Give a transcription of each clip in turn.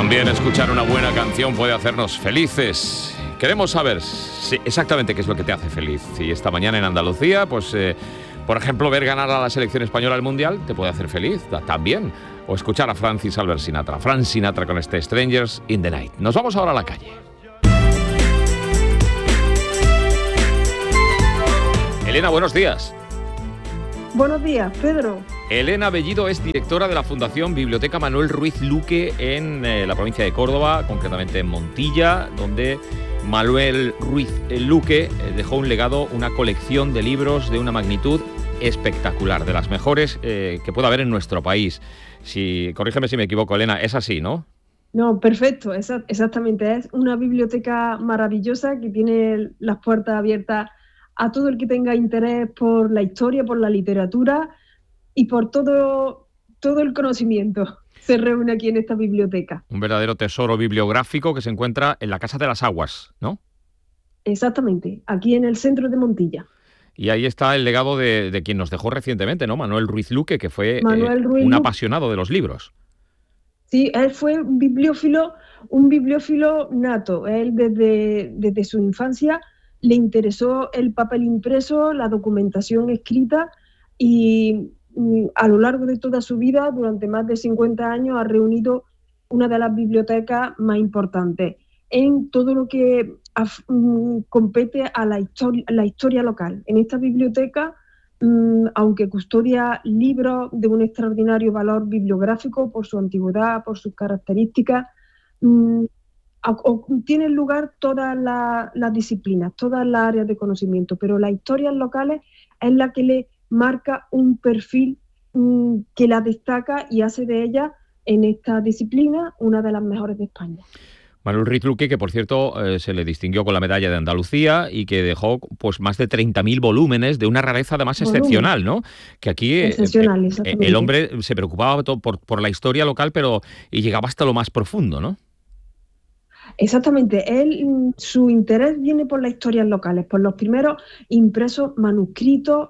También escuchar una buena canción puede hacernos felices. Queremos saber exactamente qué es lo que te hace feliz. Y esta mañana en Andalucía, pues, por ejemplo, ver ganar a la selección española al Mundial te puede hacer feliz también. O escuchar a Francis Albert Sinatra. Frank Sinatra con este Strangers in the Night. Nos vamos ahora a la calle. Elena, buenos días. Buenos días, Pedro. Elena Bellido es directora de la Fundación Biblioteca Manuel Ruiz Luque en la provincia de Córdoba, concretamente en Montilla, donde Manuel Ruiz Luque dejó un legado, una colección de libros de una magnitud espectacular, de las mejores que pueda haber en nuestro país. Corrígeme si me equivoco, Elena, es así, ¿no? No, perfecto, exactamente. Es una biblioteca maravillosa que tiene las puertas abiertas a todo el que tenga interés por la historia, por la literatura y por todo el conocimiento. Se reúne aquí en esta biblioteca. Un verdadero tesoro bibliográfico que se encuentra en la Casa de las Aguas, ¿no? Exactamente, aquí en el centro de Montilla. Y ahí está el legado de quien nos dejó recientemente, ¿no? Manuel Ruiz Luque, que fue un apasionado de los libros. Sí, él fue un bibliófilo nato. Él desde su infancia le interesó el papel impreso, la documentación escrita y a lo largo de toda su vida, durante más de 50 años, ha reunido una de las bibliotecas más importantes en todo lo que compete a la historia local. En esta biblioteca, aunque custodia libros de un extraordinario valor bibliográfico por su antigüedad, por sus características, tienen lugar todas las disciplinas, todas las áreas de conocimiento, pero las historias locales es la que le marca un perfil que la destaca y hace de ella, en esta disciplina, una de las mejores de España. Manuel Ruiz Luque, que por cierto se le distinguió con la medalla de Andalucía y que dejó pues más de 30.000 volúmenes de una rareza además excepcional, ¿no? Que aquí el hombre se preocupaba por la historia local, y llegaba hasta lo más profundo, ¿no? Exactamente, su interés viene por las historias locales, por los primeros impresos manuscritos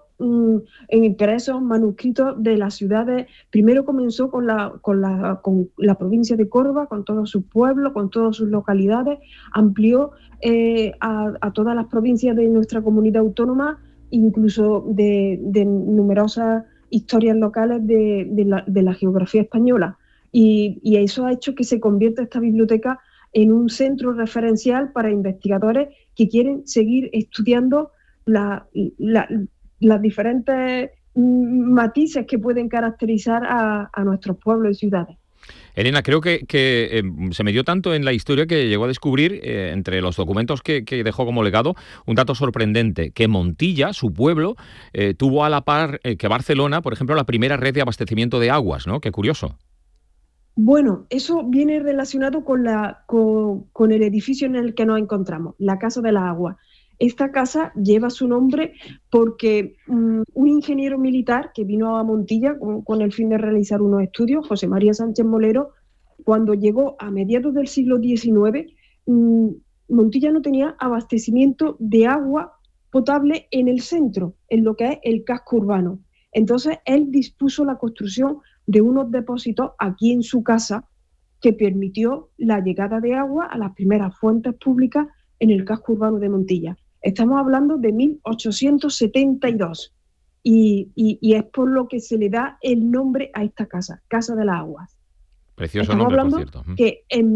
de las ciudades. Primero comenzó con la provincia de Córdoba, con todos sus pueblos, con todas sus localidades, amplió a todas las provincias de nuestra comunidad autónoma, incluso de numerosas historias locales de la geografía española. Y eso ha hecho que se convierta esta biblioteca en un centro referencial para investigadores que quieren seguir estudiando las diferentes matices que pueden caracterizar a nuestros pueblos y ciudades. Elena, creo que se me dio tanto en la historia que llegó a descubrir, entre los documentos que dejó como legado, un dato sorprendente, que Montilla, su pueblo, tuvo a la par que Barcelona, por ejemplo, la primera red de abastecimiento de aguas, ¿no? Qué curioso. Bueno, eso viene relacionado con el edificio en el que nos encontramos, la Casa de las Aguas. Esta casa lleva su nombre porque un ingeniero militar que vino a Montilla con el fin de realizar unos estudios, José María Sánchez Molero, cuando llegó a mediados del siglo XIX, Montilla no tenía abastecimiento de agua potable en el centro, en lo que es el casco urbano. Entonces, él dispuso la construcción de unos depósitos aquí en su casa que permitió la llegada de agua a las primeras fuentes públicas en el casco urbano de Montilla. Estamos hablando de 1872 y es por lo que se le da el nombre a esta casa, Casa de las Aguas. Precioso nombre, por cierto. Estamos hablando que en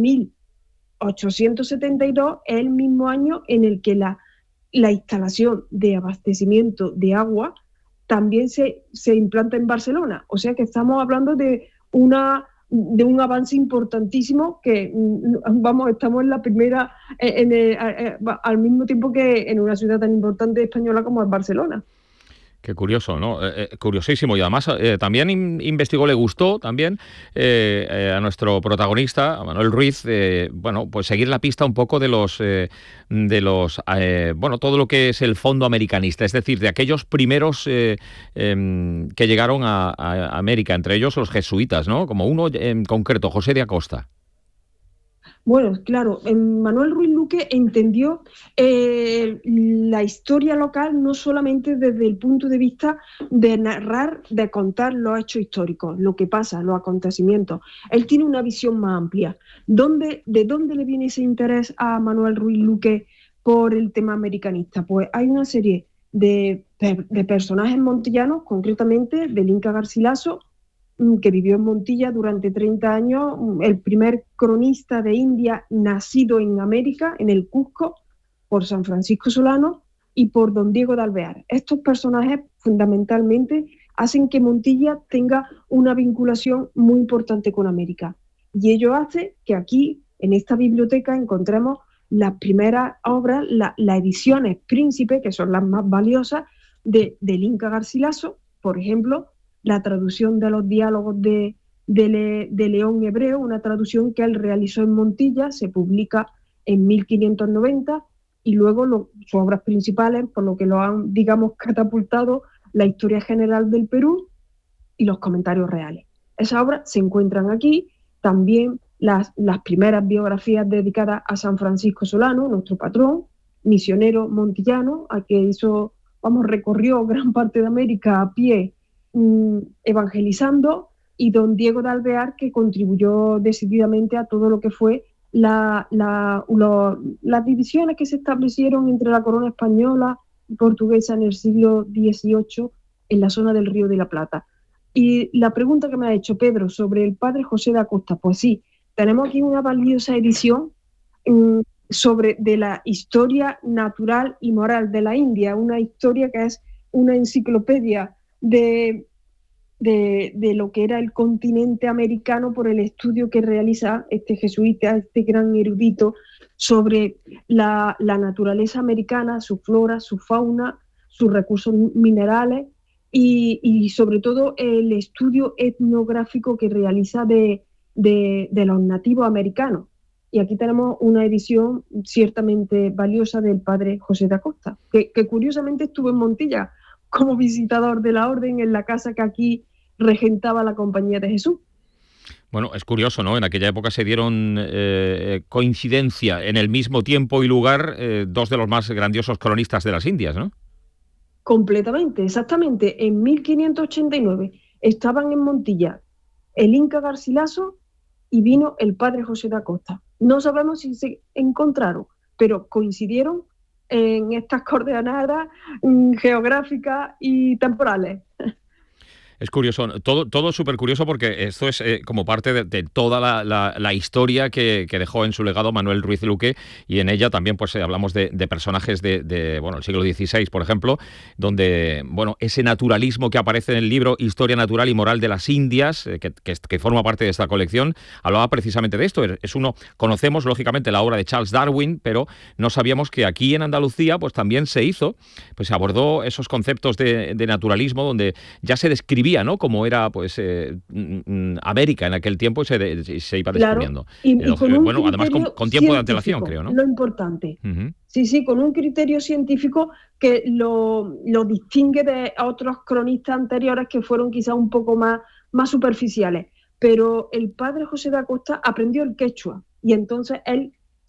1872 es el mismo año en el que la instalación de abastecimiento de agua también se implanta en Barcelona. O sea que estamos hablando de un avance importantísimo que, estamos en la primera, al mismo tiempo que en una ciudad tan importante española como es Barcelona. Qué curioso, ¿no? Curiosísimo. Y además también investigó, le gustó también a nuestro protagonista, a Manuel Ruiz, pues seguir la pista un poco de todo lo que es el fondo americanista, es decir, de aquellos primeros que llegaron a América, entre ellos los jesuitas, ¿no? Como uno en concreto, José de Acosta. Bueno, claro, Manuel Ruiz Luque entendió la historia local no solamente desde el punto de vista de narrar, de contar los hechos históricos, lo que pasa, los acontecimientos. Él tiene una visión más amplia. ¿De dónde le viene ese interés a Manuel Ruiz Luque por el tema americanista? Pues hay una serie de personajes montillanos, concretamente del Inca Garcilaso, que vivió en Montilla durante 30 años, el primer cronista de India nacido en América, en el Cusco, por San Francisco Solano y por don Diego de Alvear. Estos personajes fundamentalmente hacen que Montilla tenga una vinculación muy importante con América. Y ello hace que aquí, en esta biblioteca, encontremos las primeras obras, las ediciones Príncipe, que son las más valiosas, del Inca Garcilaso, por ejemplo, la traducción de los diálogos de León Hebreo, una traducción que él realizó en Montilla, se publica en 1590, y luego sus obras principales, por lo que lo han, digamos, catapultado, la Historia General del Perú y los Comentarios Reales. Esas obras se encuentran aquí, también las primeras biografías dedicadas a San Francisco Solano, nuestro patrón, misionero montillano, a que recorrió gran parte de América a pie, evangelizando, y don Diego de Alvear, que contribuyó decididamente a todo lo que fue las divisiones que se establecieron entre la corona española y portuguesa en el siglo XVIII en la zona del Río de la Plata. Y la pregunta que me ha hecho Pedro sobre el padre José de Acosta, pues sí, tenemos aquí una valiosa edición de la historia natural y moral de la India, una historia que es una enciclopedia de lo que era el continente americano por el estudio que realiza este jesuita, este gran erudito, sobre la naturaleza americana, su flora, su fauna, sus recursos minerales y sobre todo el estudio etnográfico que realiza de los nativos americanos. Y aquí tenemos una edición ciertamente valiosa del padre José de Acosta, que curiosamente estuvo en Montilla como visitador de la orden en la casa que aquí regentaba la Compañía de Jesús. Bueno, es curioso, ¿no? En aquella época se dieron coincidencia en el mismo tiempo y lugar dos de los más grandiosos cronistas de las Indias, ¿no? Completamente, exactamente. En 1589 estaban en Montilla el Inca Garcilaso y vino el padre José de Acosta. No sabemos si se encontraron, pero coincidieron en estas coordenadas geográficas y temporales. Es curioso, todo súper curioso porque esto es como parte de toda la historia que dejó en su legado Manuel Ruiz Luque, y en ella también pues hablamos de personajes de el siglo XVI, por ejemplo, donde ese naturalismo que aparece en el libro Historia Natural y Moral de las Indias, que forma parte de esta colección, hablaba precisamente de esto. Conocemos lógicamente la obra de Charles Darwin, pero no sabíamos que aquí en Andalucía pues también se abordó esos conceptos de naturalismo, donde ya se describía, ¿no?, como era pues América en aquel tiempo, y se iba descubriendo. Claro, y con un además con tiempo de antelación, creo, ¿no? Lo importante. Uh-huh. Sí, con un criterio científico que lo distingue de otros cronistas anteriores que fueron quizás un poco más superficiales. Pero el padre José de Acosta aprendió el quechua y entonces él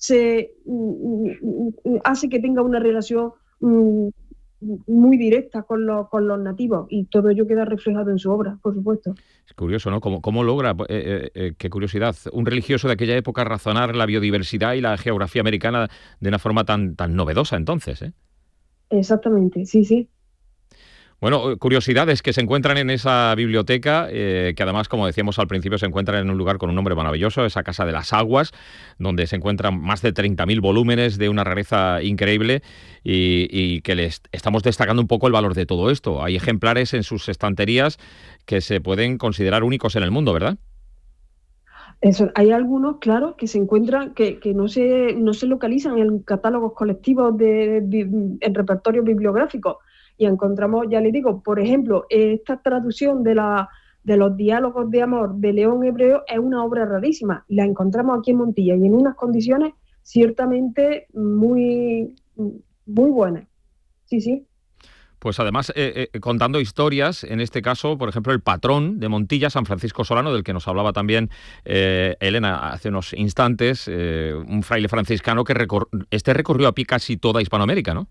hace que tenga una relación muy directa con los nativos, y todo ello queda reflejado en su obra, por supuesto. Es curioso, ¿no? ¿Cómo logra, qué curiosidad, un religioso de aquella época razonar la biodiversidad y la geografía americana de una forma tan novedosa entonces, ¿eh? Exactamente, sí. Bueno, curiosidades que se encuentran en esa biblioteca, que además, como decíamos al principio, se encuentran en un lugar con un nombre maravilloso, esa Casa de las Aguas, donde se encuentran más de 30.000 volúmenes de una rareza increíble, y que les estamos destacando un poco el valor de todo esto. Hay ejemplares en sus estanterías que se pueden considerar únicos en el mundo, ¿verdad? Eso, hay algunos, claro, que se encuentran, que no se localizan en catálogos colectivos en repertorios bibliográficos. Y encontramos, ya le digo, por ejemplo, esta traducción de los diálogos de amor de León Hebreo es una obra rarísima. La encontramos aquí en Montilla y en unas condiciones ciertamente muy, muy buenas. Sí. Pues además, contando historias, en este caso, por ejemplo, el patrón de Montilla, San Francisco Solano, del que nos hablaba también Elena hace unos instantes, un fraile franciscano que recorrió a pie casi toda Hispanoamérica, ¿no?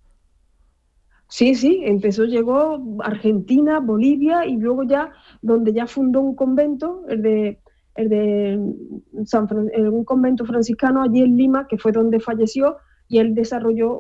Sí, sí, llegó a Argentina, Bolivia y luego ya, donde ya fundó un convento, el de un convento franciscano allí en Lima, que fue donde falleció, y él desarrolló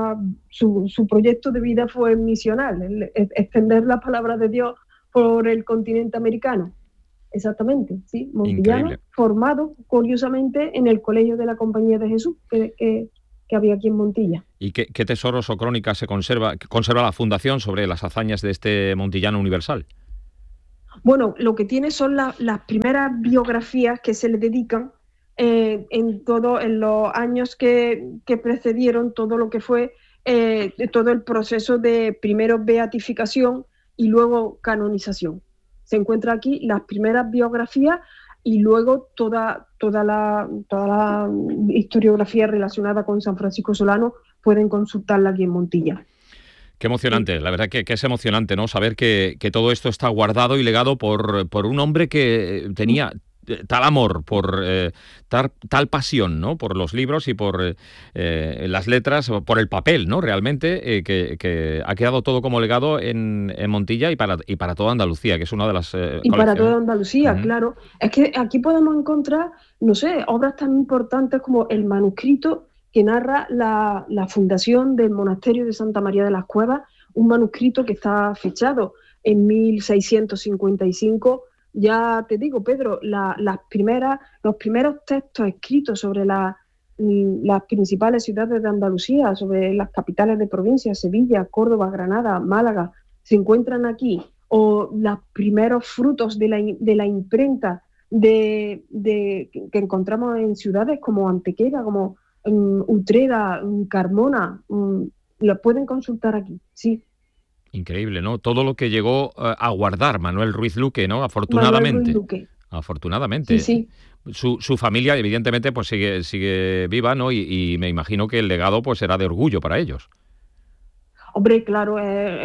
su proyecto de vida fue misional, extender la palabra de Dios por el continente americano. Exactamente, sí, montillano, increíble. Formado curiosamente en el Colegio de la Compañía de Jesús, que había aquí en Montilla. ¿Y qué tesoros o crónicas conserva la Fundación sobre las hazañas de este montillano universal? Bueno, lo que tiene son las primeras biografías que se le dedican en los años que precedieron todo lo que fue todo el proceso de primero beatificación y luego canonización. Se encuentra aquí las primeras biografías y luego toda la historiografía relacionada con San Francisco Solano pueden consultarla aquí en Montilla. Qué emocionante, la verdad que es emocionante, ¿no? Saber que todo esto está guardado y legado por un hombre que tenía tal amor, por tal pasión, ¿no? Por los libros y por las letras, por el papel, ¿no? Realmente, que ha quedado todo como legado en Montilla y para toda Andalucía, que es una de las y para toda Andalucía, claro. Es que aquí podemos encontrar, no sé, obras tan importantes como el manuscrito que narra la fundación del monasterio de Santa María de las Cuevas, un manuscrito que está fechado en 1655. Ya te digo, Pedro, los primeros textos escritos sobre las principales ciudades de Andalucía, sobre las capitales de provincia, Sevilla, Córdoba, Granada, Málaga, se encuentran aquí. O los primeros frutos de la imprenta que encontramos en ciudades como Antequera, como Utrera, Carmona, lo pueden consultar aquí, sí. Increíble, ¿no? Todo lo que llegó a guardar Manuel Ruiz Luque, ¿no? Afortunadamente. Manuel Ruiz Luque. Afortunadamente. Sí, sí. Su familia, evidentemente, pues sigue viva, ¿no? Y me imagino que el legado pues será de orgullo para ellos. Hombre, claro,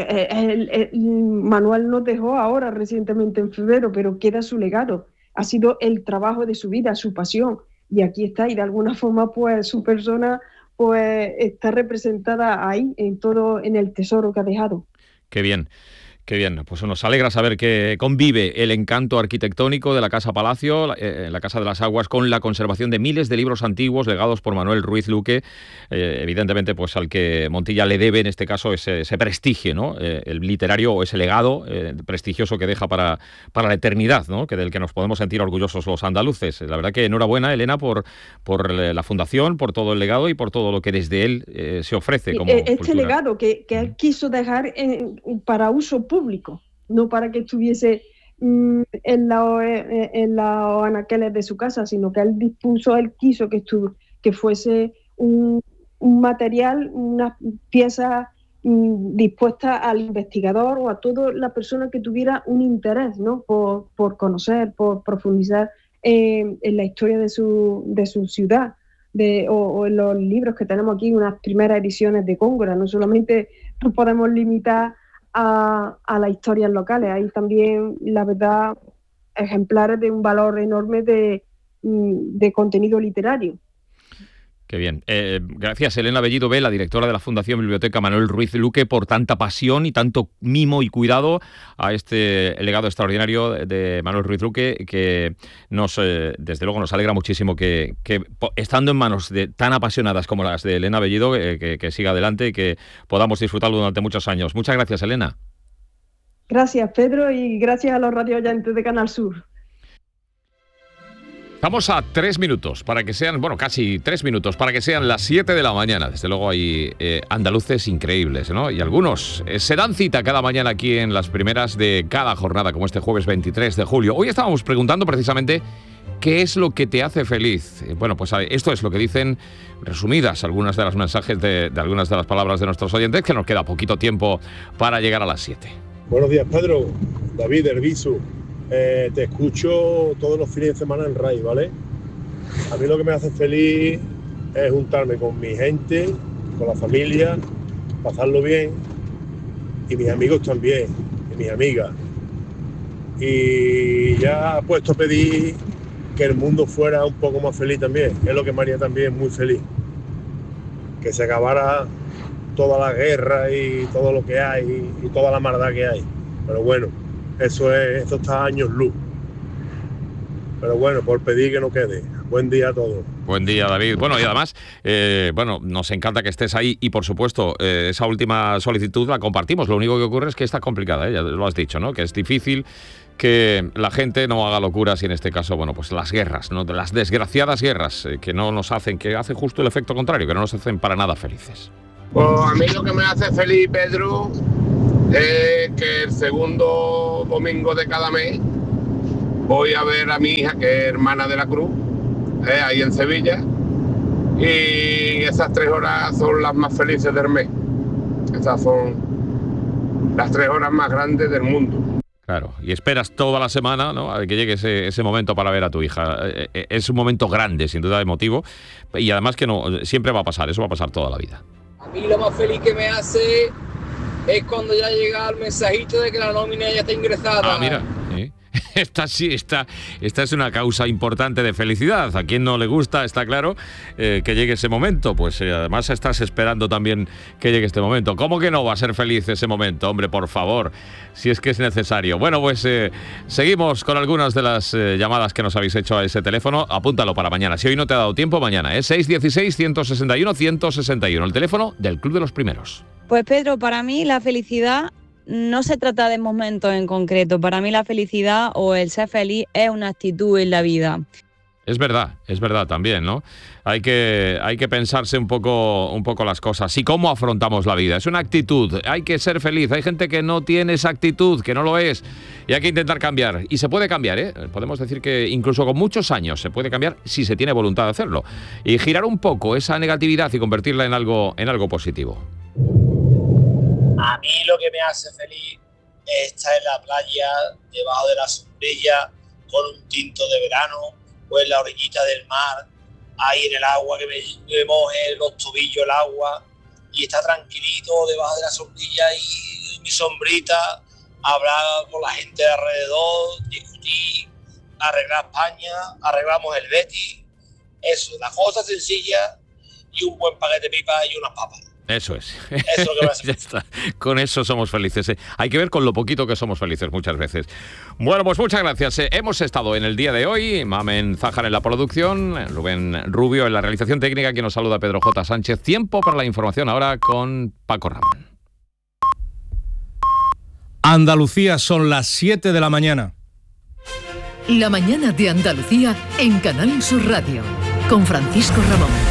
Manuel nos dejó ahora recientemente en febrero, pero queda su legado. Ha sido el trabajo de su vida, su pasión. Y aquí está, y de alguna forma, pues su persona pues está representada ahí, en el tesoro que ha dejado. Qué bien. Qué bien, pues nos alegra saber que convive el encanto arquitectónico de la Casa Palacio, la Casa de las Aguas, con la conservación de miles de libros antiguos legados por Manuel Ruiz Luque, evidentemente pues al que Montilla le debe en este caso ese prestigio, ¿no? El literario o ese legado prestigioso que deja para la eternidad, ¿no? Del que nos podemos sentir orgullosos los andaluces. La verdad que enhorabuena, Elena, por la fundación, por todo el legado y por todo lo que desde él se ofrece como cultura. Legado que él quiso dejar para uso público, no para que estuviese en los anaqueles de su casa, sino que él quiso que fuese un material, una pieza dispuesta al investigador o a toda la persona que tuviera un interés, ¿no? por conocer, por profundizar en la historia de su ciudad. O en los libros que tenemos aquí, unas primeras ediciones de Góngora. No solamente nos podemos limitar a las historias locales, hay también, la verdad, ejemplares de un valor enorme de contenido literario. Qué bien. Gracias, Elena Bellido B, la directora de la Fundación Biblioteca Manuel Ruiz Luque, por tanta pasión y tanto mimo y cuidado a este legado extraordinario de Manuel Ruiz Luque, que desde luego nos alegra muchísimo que estando en manos de tan apasionadas como las de Elena Bellido, que siga adelante y que podamos disfrutarlo durante muchos años. Muchas gracias, Elena. Gracias, Pedro, y gracias a los radioyentes de Canal Sur. Estamos a 3 minutos para que sean, casi 3 minutos para que sean las 7 de la mañana. Desde luego hay andaluces increíbles, ¿no? Y algunos se dan cita cada mañana aquí en las primeras de cada jornada, como este jueves 23 de julio. Hoy estábamos preguntando precisamente qué es lo que te hace feliz. Pues esto es lo que dicen, resumidas, algunas de los mensajes de algunas de las palabras de nuestros oyentes, que nos queda poquito tiempo para llegar a las 7. Buenos días, Pedro. David, Herbisu. Te escucho todos los fines de semana en RAI, ¿vale? A mí lo que me hace feliz es juntarme con mi gente, con la familia, pasarlo bien y mis amigos también, y mis amigas. Y ya he puesto a pedir que el mundo fuera un poco más feliz también, que es lo que me haría también muy feliz. Que se acabara toda la guerra y todo lo que hay y toda la maldad que hay. Pero bueno, esto está a años luz. Pero bueno, por pedir que no quede. Buen día a todos. Buen día, David. Bueno, y además, nos encanta que estés ahí y, por supuesto, esa última solicitud la compartimos. Lo único que ocurre es que está complicada, ya lo has dicho, ¿no? Que es difícil que la gente no haga locuras y, en este caso, bueno, pues las guerras, ¿no? Las desgraciadas guerras que no nos hacen, que hace justo el efecto contrario, que no nos hacen para nada felices. Pues a mí lo que me hace feliz, Pedro, es que el segundo domingo de cada mes voy a ver a mi hija, que es hermana de la Cruz, ahí en Sevilla, y esas 3 horas son las más felices del mes. Esas son las 3 horas más grandes del mundo. Claro, y esperas toda la semana, ¿no?, a que llegue ese momento para ver a tu hija. Es un momento grande, sin duda, emotivo, y además que no siempre va a pasar, eso va a pasar toda la vida. A mí lo más feliz que me hace es cuando ya llega el mensajito de que la nómina ya está ingresada. Ah, mira, ¿sí? Esta es una causa importante de felicidad. A quien no le gusta, está claro, que llegue ese momento. Pues además estás esperando también que llegue este momento. ¿Cómo que no va a ser feliz ese momento? Hombre, por favor, si es que es necesario. Bueno, pues seguimos con algunas de las llamadas que nos habéis hecho a ese teléfono. Apúntalo para mañana. Si hoy no te ha dado tiempo, mañana, 616-161-161. El teléfono del Club de los Primeros. Pues Pedro, para mí la felicidad no se trata de momentos en concreto. Para mí la felicidad o el ser feliz es una actitud en la vida. Es verdad también, ¿no? Hay que pensarse un poco las cosas y cómo afrontamos la vida. Es una actitud, hay que ser feliz. Hay gente que no tiene esa actitud, que no lo es, y hay que intentar cambiar. Y se puede cambiar, ¿eh? Podemos decir que incluso con muchos años se puede cambiar si se tiene voluntad de hacerlo. Y girar un poco esa negatividad y convertirla en algo positivo. A mí lo que me hace feliz es estar en la playa, debajo de la sombrilla, con un tinto de verano, o en la orillita del mar, ahí en el agua, que me moje los tobillos el agua, y estar tranquilito debajo de la sombrilla y mi sombrita, hablar con la gente de alrededor, discutir, arreglar España, arreglamos el Betis, eso, la cosa sencilla y un buen paquete de pipa y unas papas. Eso es. Eso es lo que me hace. Ya está. Con eso somos felices. Hay que ver con lo poquito que somos felices muchas veces. Bueno, pues muchas gracias. Hemos estado en el día de hoy, Mamen Zájar en la producción, Rubén Rubio en la realización técnica, que nos saluda Pedro J. Sánchez. Tiempo para la información ahora con Paco Ramón. Andalucía, son las 7 de la mañana. La mañana de Andalucía en Canal Sur Radio, con Francisco Ramón.